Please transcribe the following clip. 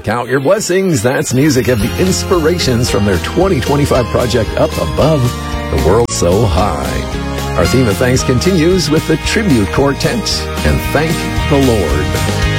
Count Your Blessings. That's music of the inspirations from their 2025 project, Up Above the World So High. Our theme of thanks continues with the Tribute Quartet and Thank the Lord.